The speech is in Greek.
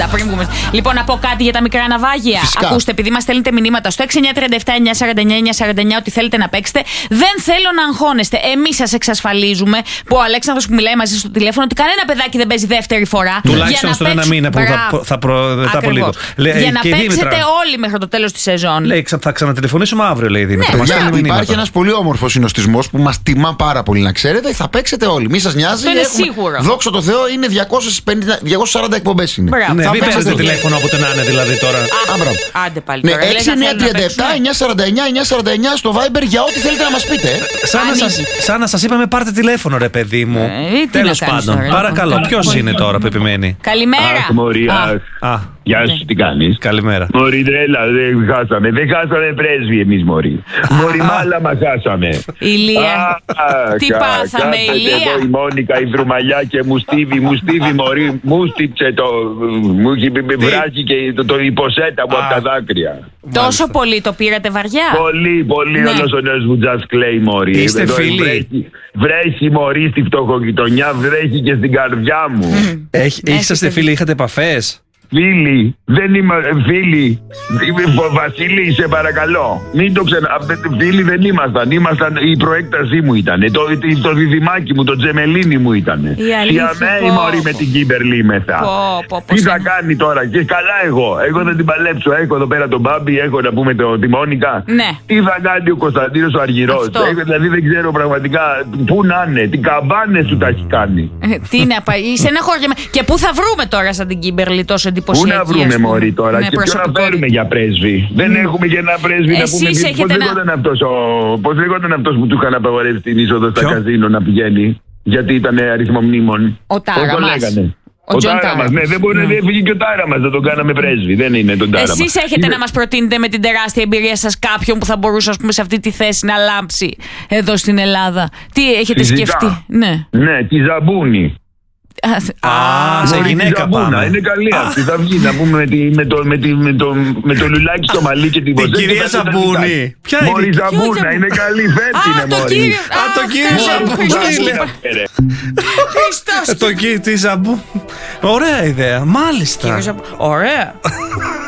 πριν βγούμε. Λοιπόν, να πω κάτι για τα μικρά ναυάγια. Φυσικά. Ακούστε, επειδή μας στέλνετε μηνύματα στο 6937-949-949 ότι θέλετε να παίξετε, δεν θέλω να αγχώνεστε. Εμείς σας εξασφαλίζουμε που ο Αλέξανδρος που μιλάει μαζί στο τηλέφωνο ότι κανένα παιδάκι δεν παίζει δεύτερη φορά. Τουλάχιστον στον ένα μήνα που θα από λίγο. Για να παίξετε όλοι μέχρι το τέλος της σεζόν. Λέει, θα ξανατηλεφωνήσουμε αύριο, λέει η Δήμητρα. Ναι, υπάρχει ένας πολύ όμορφος συνοστισμός που μας τιμά πάρα πολύ, να ξέρετε. Θα παίξετε όλοι. Μη σας νοιάζει. Αυτό είναι σίγουρο. Δόξα τω Θεώ, είναι 240 εκπομπές. Είναι. Ναι, μην παίρνετε τηλέφωνο από την Άνε δηλαδή τώρα. Άντε πάλι. Ναι, 6-9-37-949-949 στο Viber για ό,τι θέλετε να μας πείτε. Σαν να σας είπαμε, πάρτε τηλέφωνο, ρε παιδί μου. Τέλος πάντων. Παρακαλώ, ποιος είναι τώρα που επιμένει? Καλημέρα. Γεια σου, τι κάνεις? Καλημέρα. Μωρή τρέλα, δεν χάσαμε. Δεν χάσαμε πρέσβη εμείς, μωρή. Μωρή μάλα μας χάσαμε. Ηλία. Τι πάθαμε, Ηλία? Εδώ η Μόνικα, η Δρουμαλιά και μου στίβει, μωρή. Μου στύψε το. Μου έχει βράσει και το υποσέτα μου από τα δάκρυα. Τόσο πολύ το πήρατε βαριά? Πολύ. Όλος ο νέος μου τζας κλαίει, μωρή. Είστε φίλοι? Βρέχει, μωρή, στη φτωχογειτονιά, βρέχει και στην καρδιά μου. Είσαστε φίλοι, είχατε επαφές? Φίλοι, δεν είμαστε φίλοι. Βασίλη, σε παρακαλώ. Μην το φίλοι δεν ήμασταν. Η προέκτασή μου ήταν. Το διδυμάκι μου, το τζεμελίνι μου ήταν. Σιαμένη μωρή με την Κίμπερλι μετά. Τι θα κάνει τώρα? Και καλά εγώ δεν την παλέψω. Έχω εδώ πέρα τον Μπάμπη, έχω να πούμε τη Μόνικα. Ναι. Τι θα κάνει ο Κωνσταντίνος ο Αργυρός? Δηλαδή δεν ξέρω πραγματικά πού να είναι. Τι καμπάνες του τα έχει κάνει. Τι να πάει, και πού θα βρούμε τώρα σαν την Κίμπερλι τόσο εντυπωσιακή? Πού να βρούμε, μωρή, τώρα? Και ποιο να φέρουμε για πρέσβη? Δεν έχουμε και ένα πρέσβη να πούμε. Πώς λεγόταν αυτός που του είχαν απαγορεύσει την είσοδο στα καζίνο να πηγαίνει? Γιατί ήταν αριθμό μνήμων. Ο Τάραμας. Ο Τάραμας, ναι, δεν μπορεί να διέφυγε και ο Τάραμας, δεν τον κάναμε πρέσβη. Δεν είναι τον Τάραμα. Εσείς έχετε να μας προτείνετε με την τεράστια εμπειρία σας κάποιον που θα μπορούσε, ας πούμε, σε αυτή τη θέση να λάμψει εδώ στην Ελλάδα? Τι έχετε σκεφτεί? Ναι, τη Ζαμπούνη. Σε γυναίκα πάμε. Είναι καλή αυτή. Θα βγει να πούμε με το λουλάκι στο μαλλί και την ποζέτα. Την κυρία Ζαμπούνη. Ποια είναι? Μωρή Ζαμπούνα, είναι καλή. Φέτεινε, μωρή. Το κύριο Ζαμπούνη. Χριστός. Το κύριο Ζαμπούνη. Ωραία ιδέα, μάλιστα. Ωραία.